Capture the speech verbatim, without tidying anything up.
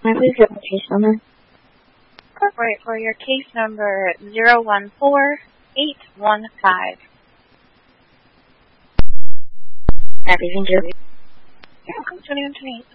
May I please get my case number? Right, for your case number zero one four eight one five. Happy, thank you. Welcome to twenty-one twenty-eight.